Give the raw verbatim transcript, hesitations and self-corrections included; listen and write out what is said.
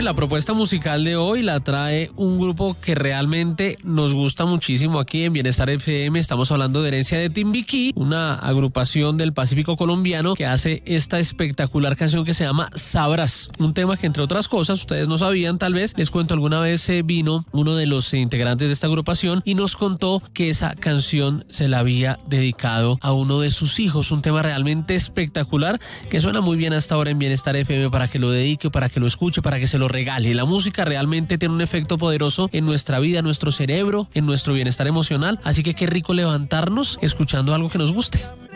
Henry, la propuesta musical de hoy la trae un grupo que realmente nos gusta muchísimo aquí en Bienestar F M. Estamos hablando de Herencia de Timbiquí, una agrupación del Pacífico colombiano que hace esta espectacular canción que se llama Sabrás. Un tema que, entre otras cosas, ustedes no sabían, tal vez, les cuento, alguna vez eh, vino uno de los integrantes de esta agrupación y nos contó que esa canción se la había dedicado a uno de sus hijos. Un tema realmente espectacular que suena muy bien hasta ahora en Bienestar F M para que lo dedique, para que lo escuche, para que se lo regale. La música realmente tiene un efecto poderoso en nuestra vida, en nuestro cerebro, en nuestro bienestar emocional, así que qué rico levantarnos escuchando algo que nos guste.